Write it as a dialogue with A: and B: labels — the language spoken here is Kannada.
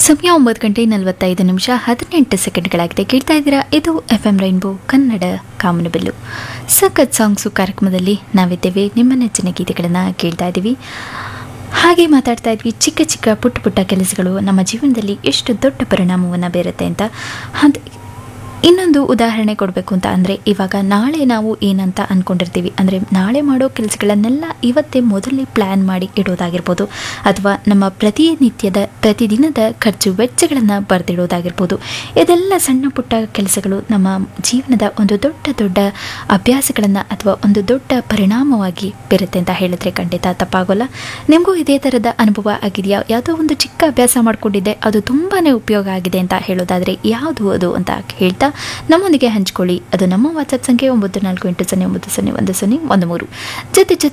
A: ಸಮಯ 9:45 ಕೇಳ್ತಾ ಇದ್ದೀರಾ. ಇದು FM ರೈನ್ಬೋ ಕನ್ನಡ ಕಾಮನಬಿಲ್ಲು. ಸಖತ್ ಸಾಂಗ್ಸು ಕಾರ್ಯಕ್ರಮದಲ್ಲಿ ನಾವಿದ್ದೇವೆ. ನಿಮ್ಮ ನೆಚ್ಚಿನ ಗೀತೆಗಳನ್ನು ಕೇಳ್ತಾ ಇದ್ದೀವಿ. ಹಾಗೆ ಮಾತಾಡ್ತಾ ಇದ್ವಿ, ಚಿಕ್ಕ ಚಿಕ್ಕ ಪುಟ್ಟ ಪುಟ್ಟ ಕೆಲಸಗಳು ನಮ್ಮ ಜೀವನದಲ್ಲಿ ಎಷ್ಟು ದೊಡ್ಡ ಪರಿಣಾಮವನ್ನು ಬೀರುತ್ತೆ ಅಂತ. ಇನ್ನೊಂದು ಉದಾಹರಣೆ ಕೊಡಬೇಕು ಅಂತ ಅಂದರೆ, ಇವಾಗ ನಾಳೆ ನಾವು ಏನಂತ ಅಂದ್ಕೊಂಡಿರ್ತೀವಿ, ಅಂದರೆ ನಾಳೆ ಮಾಡೋ ಕೆಲಸಗಳನ್ನೆಲ್ಲ ಇವತ್ತೇ ಮೊದಲೇ ಪ್ಲ್ಯಾನ್ ಮಾಡಿ ಇಡೋದಾಗಿರ್ಬೋದು, ಅಥವಾ ನಮ್ಮ ಪ್ರತಿದಿನದ ಖರ್ಚು ವೆಚ್ಚಗಳನ್ನು ಬರೆದಿಡೋದಾಗಿರ್ಬೋದು. ಇದೆಲ್ಲ ಸಣ್ಣ ಪುಟ್ಟ ಕೆಲಸಗಳು ನಮ್ಮ ಜೀವನದ ಒಂದು ದೊಡ್ಡ ಅಭ್ಯಾಸಗಳನ್ನು ಅಥವಾ ಒಂದು ದೊಡ್ಡ ಪರಿಣಾಮವಾಗಿ ಬೀರುತ್ತೆ ಅಂತ ಹೇಳಿದ್ರೆ ಖಂಡಿತ ತಪ್ಪಾಗೋಲ್ಲ. ನಿಮಗೂ ಇದೇ ಥರದ ಅನುಭವ ಆಗಿದೆಯಾ? ಯಾವುದೋ ಒಂದು ಚಿಕ್ಕ ಅಭ್ಯಾಸ ಮಾಡಿಕೊಂಡಿದ್ದೆ, ಅದು ತುಂಬಾ ಉಪಯೋಗ ಆಗಿದೆ ಅಂತ ಹೇಳೋದಾದರೆ ಯಾವುದು ಅದು ಅಂತ ಹೇಳ್ತಾ ನಮ್ಮೊಂದಿಗೆ ಹಂಚ್ಕೊಳ್ಳಿ. ಅದು ನಮ್ಮ ವಾಟ್ಸಪ್ ಸಂಖ್ಯೆ 9480901013 ಜೊತೆ